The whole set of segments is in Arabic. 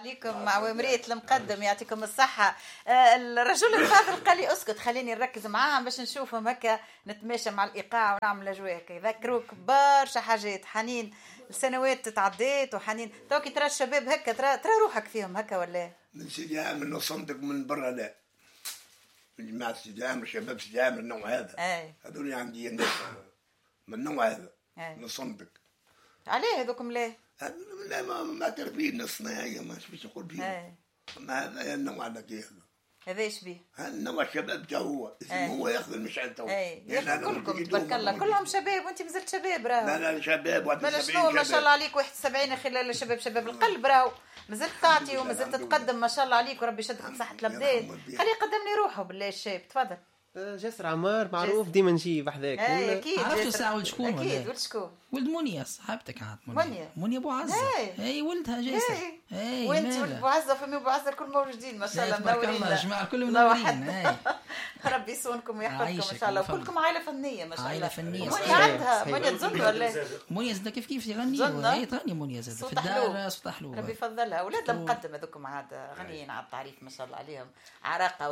عليكم مع ومرية المقدم يعطيكم الصحة. الرجل الفاضل قال لي اسكت خليني نركز معاهم باش نشوفهم هكا نتماشى مع الإيقاع ونعمل أجواء هكا يذكروك برشا حاجات حنين السنوات تعديت وحنين توكي ترى الشباب هكا ترى روحك فيهم هكا ولا من سيدي عامر نصندق من برا لا من جماعة سيدي عامر شباب سيدي عامر النوع هذا هذول عندي الناس من النوع هذا نصندق عليه هذوكم ليه؟ لا ما تربين الصناعية ما باش نقول فيه ما هذا النوع هذاك هذا ايش بيه؟ النوع الشباب تا هو هو ياخذ المشعل تو كلكم تبارك الله كلهم شباب وانت مازلت شباب راهو لا شباب ولا شنو ما شاء الله عليك 71 خلال الشباب شباب القلب راهو مازلت تعطي ومازلت تتقدم ما شاء الله عليك وربي يشدك بصحة الابدان خليه يقدم لي روحه بالله الشاب تفضل جسر عمار معروف ديما نجي بحذاك اكيد عرفتوا ساعه ولد شكون اكيد ولد شكون ولد منيا صاحبتك عاد منيا ابو عزه اي ولدها جاسر وانت ولد ابو عزه وفمي ابو عزه الكل موجودين ما شاء الله منورين الله يا جماعه كلهم منورين ربي يصونكم ويحفظكم ان شاء الله وكلكم عائله فنيه ما شاء الله عائله فنيه منيا عندها منيا تزن ولا منيا زاد كيف يغني هي تغني منيا زاد في الدار صوتها حلو ربي يفضلها اولاد المقدم هذوكم عاد غنيين على التعريف ما شاء الله عليهم عراقه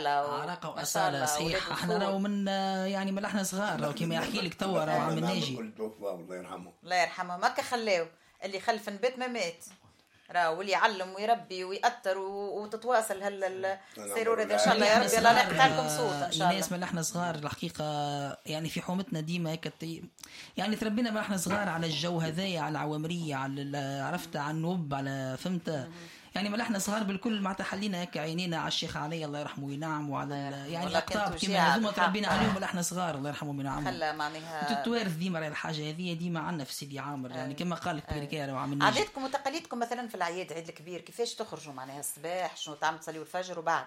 واصاله صحيح احنا راهو من يعني من احنا صغار راهو كيما يحكي لك توا راهو عم ناجي الله يرحمه الله يرحمه ماك خلاو اللي خلف البيت ما مات راهو واللي يعلم ويربي ويأثر وتتواصل هالسيرور هذا ان شاء الله يا ربي الله يقطع لكم صوت ان شاء الله الناس من احنا صغار الحقيقه يعني في حومتنا ديما هيك يعني تربينا من احنا صغار على الجو هذايا على العوامريه على عرفت على النوب على فهمت يعني ما احنا صغار بالكل معناتها حلينا هيك عينينا على الشيخ علي الله يرحمه وينعم وعلى يعني الاقطاب كيما هذوما تربينا عليهم ولا احنا صغار الله يرحمه وينعم خلى معناها تتوارث ديما على الحاجه هذه ديما عندنا في سيدي عامر يعني كما قال لك بريكار وعامل عاداتكم وتقاليدكم مثلا في العياد عيد الكبير كيفاش تخرجوا معناها الصباح شنو تعمل تصليوا الفجر وبعد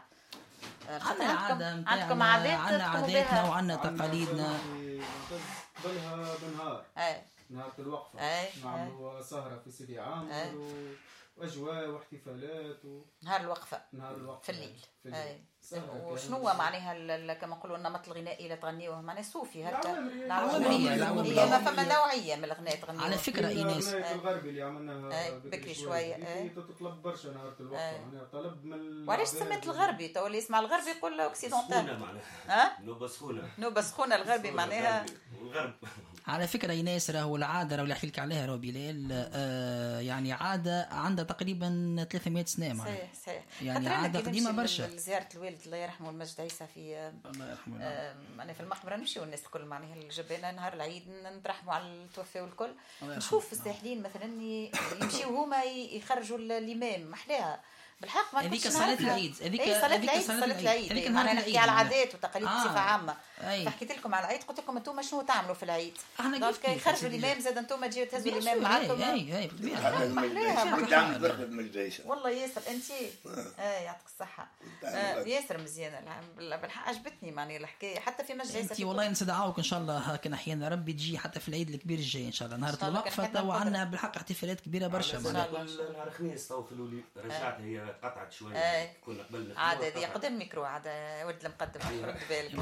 عندكم عاداتنا وعندنا تقاليدنا قبلها بنهار نهار الوقفه نعملوا سهره في سيدي عامر واجواء واحتفالات نهار الوقفه في الليل وشنو معناها كما نقولوا النمط الغنائي اللي تغنيوه معناها صوفي هكا العوامريه ما فما نوعيه من الغناء تغنيوه على فكره ايناس الغربي اللي عملناها بكري شويه تطلب برشا نهار الوقفه يعني طلب من وعلاش سميت الغربي تو اللي يسمع الغربي يقول اوكسيدونتال نوبه سخونه الغربي معناها الغرب على فكره ايناس راهو العاده راهو اللي يحكي لك عليها راهو بلال يعني عاده عندها تقريبا 300 سنه معناها صحيح يعني عاده قديمه برشا زياره الوالد الله يرحمه المجد عيسى في الله يرحمه انا في المقبره نمشي والناس الكل معناها الجبانه نهار العيد نترحموا على التوفى والكل نشوف الساحلين مثلا يمشيو هما يخرجوا الامام محلاها بالحق ما هذيك صلاه العيد صلاه العيد معناها نحكي على العادات وتقاليد بصفه عامه فحكيت لكم على العيد قلت لكم انتم شنو تعملوا في العيد دونك يخرجوا الامام زاد انتم تجيو تهزوا الامام معاكم والله ياسر انت يعطيك الصحه ياسر مزيانه بالحق عجبتني معني الحكايه حتى في مجلس انت والله نستدعوك ان شاء الله هكا احيانا ربي تجي حتى في العيد الكبير الجاي ان شاء الله نهار الوقفه وعندنا بالحق احتفالات كبيره برشا نهار الخميس تو في الاولي رجعت هي قطعت شويه كنا قبلنا عاد هذه قدم ميكرو عاد ولد المقدم رد بالك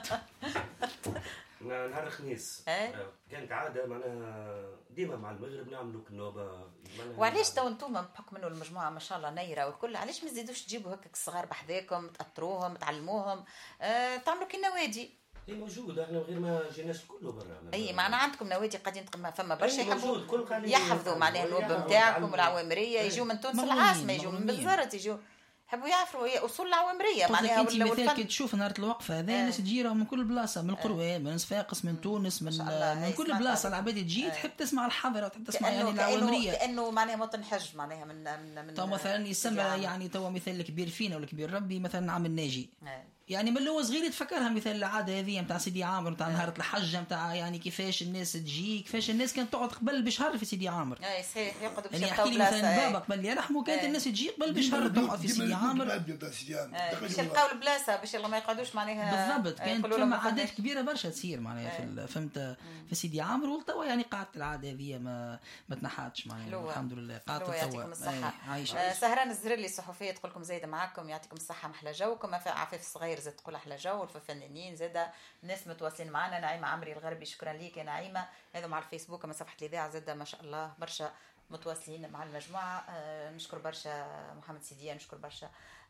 نهار الخميس كانت عاده معناها ديما مع المغرب نعملوا كنوبه وعلاش تو انتم بحكم انه المجموعه ما شاء الله نيره والكل علاش ما تزيدوش تجيبوا هكاك الصغار بحذاكم تاثروهم تعلموهم تعملوا كي نوادي هي موجوده احنا غير ما جيناش كله برا اي معناها عندكم نوادي قاعدين فما برشا يحبوا يحفظوا معناها النوب نتاعكم والعوامريه يجوا من تونس العاصمه يجوا من بزرت يجوا يحبوا يعرفوا هي اصول العوامريه معناها انت مثال كي تشوف نهار الوقفه هذا ناس تجي من كل بلاصه من القروان من صفاقس من تونس من كل بلاصه العباد تجي تحب تسمع الحضره وتحب تسمع يعني العوامريه كانه معناها موطن حج معناها من تو مثلا يسمى يعني تو مثال الكبير فينا والكبير ربي مثلا عام الناجي يعني من هو صغير يتفكرها مثال العاده هذه نتاع سيدي عامر نتاع نهار الحج نتاع يعني كيفاش الناس تجي كيفاش الناس كانت تقعد قبل بشهر في سيدي عامر اي صحيح يقعدوا يعني يحكي لي مثلا بابا قبل يرحمه كانت الناس تجي قبل بشهر تقعد في سيدي عامر باش يلقاو البلاصه باش ما يقعدوش معناها بالضبط كانت فما عادات كبيره برشا تصير معناها فهمت في سيدي عامر والتوا يعني قعدت العاده هذه ما تنحاتش معناها الحمد لله قعدت يعطيكم الصحه سهران الزرلي الصحفيه تقول لكم زايده معاكم يعطيكم الصحه محلى جوكم عفاف الصغير زاد تقول احلى جو والفنانين زاد ناس متواصلين معنا نعيمه عمري الغربي شكرا ليك يا نعيمه هذا مع الفيسبوك مع صفحه الاذاعه زاد ما شاء الله برشا متواصلين مع المجموعة. نشكر برشا محمد سيدية، نشكر برشا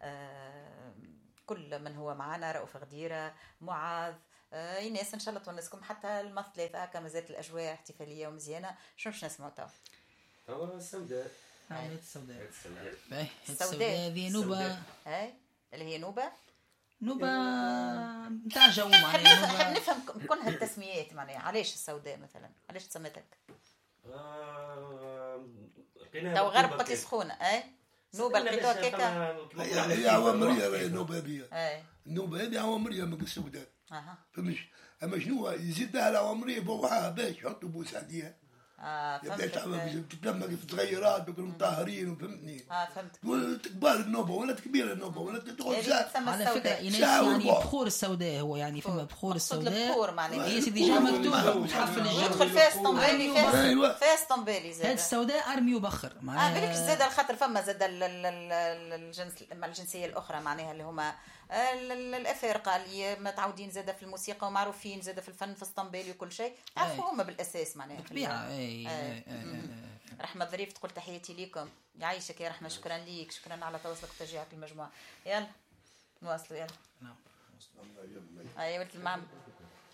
كل من هو معنا، رؤوف غديرة، معاذ، ايناس. ان شاء الله تونسكم حتى المثلاثة هكا، مازالت الاجواء احتفاليه ومزيانه. شنو باش نسمعوا توا؟ السوداء. السوداء هذه نوبه، اللي هي نوبه نتاع جو معناها. نحب نفهم كونها التسميات معناها. علاش السوداء مثلا؟ علاش تسميتك؟ تو غرب قلت لي سخونه. نوبه لقيتوها كيكا. هي عوامريه نوبه هذه. النوبه هذه عوامريه من السوداء. فهمش؟ اما شنو يزيد لها العوامريه بوحها باش يحطوا بوسعديه. تتلمى في تغيرات بكل مطهرين وفهمتني. فهمت. كبار النوبه ولا كبيره النوبه ولا تدخل ساعه. على فكره يعني بخور السوداء هو يعني فما بخور السوداء. البخور معناها هي سيدي جا مكتوب تحفل الجو. يدخل فيها اسطنبولي، فيها اسطنبولي زاد. هاد السوداء ارمي وبخر معناها. بالك زاد الخاطر فما زاد الجنسيه الاخرى معناها اللي هما الافارقه اللي متعودين زاده في الموسيقى ومعروفين زاده في الفن في اسطنبول وكل شيء. عارفوا هما بالاساس معناها طبيعه. رحمه ظريف تقول تحياتي ليكم. يعيشك يا رحمه. شكرا ليك، شكرا على تواصلك وتشجيعك المجموعه. يلا نواصلوا. يلا ايوه ولد المعمل.